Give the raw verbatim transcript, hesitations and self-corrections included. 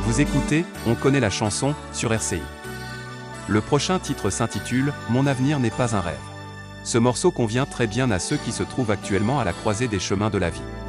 Vous écoutez, on connaît la chanson, sur R C I. Le prochain titre s'intitule « Mon avenir n'est pas un rêve ». Ce morceau convient très bien à ceux qui se trouvent actuellement à la croisée des chemins de la vie.